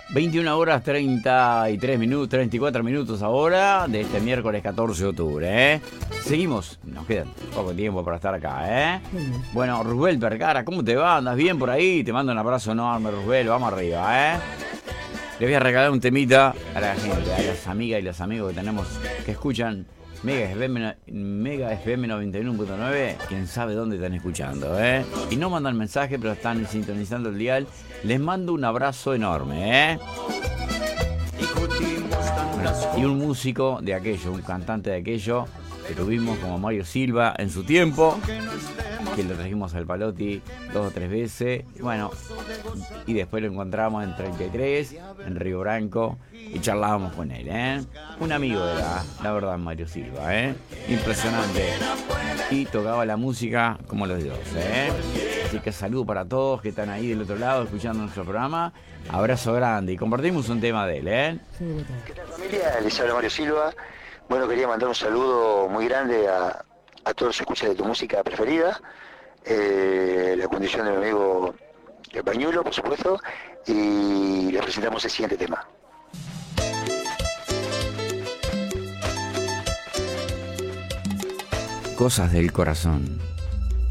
21 horas 33 minutos, 34 minutos ahora de este miércoles 14 de octubre, ¿eh? Seguimos, nos queda poco tiempo para estar acá, ¿eh? Bueno, Rubel Vergara, ¿cómo te va? ¿Andas bien por ahí? Te mando un abrazo enorme, Rubel, vamos arriba, ¿eh? Les voy a regalar un temita a la gente, a las amigas y los amigos que tenemos que escuchan Mega FM 91.9, quién sabe dónde están escuchando, ¿eh? Y no mandan mensaje, pero están sintonizando el dial. Les mando un abrazo enorme, ¿eh? Bueno, y un músico de aquello, un cantante de aquello, que tuvimos como Mario Silva en su tiempo, que lo trajimos al Palotti 2 o 3 veces, bueno, y después lo encontramos en 33, en Río Branco, y charlábamos con él, ¿eh? Un amigo de la verdad, Mario Silva, ¿eh? Impresionante. Y tocaba la música como los dioses, ¿eh? Así que saludo para todos que están ahí del otro lado escuchando nuestro programa. Abrazo grande y compartimos un tema de él, ¿eh? ¿Qué tal, familia? Les habla Mario Silva. Bueno, quería mandar un saludo muy grande a todos los escuchas de tu música preferida. La condición de mi amigo El Pañuelo, por supuesto. Y les presentamos el siguiente tema. Cosas del corazón.